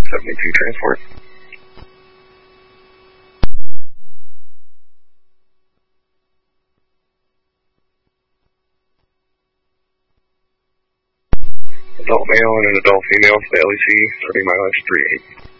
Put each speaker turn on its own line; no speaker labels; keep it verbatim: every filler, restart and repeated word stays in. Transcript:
seventy-two transport. Adult male and an adult female, L E C, starting mileage three eight.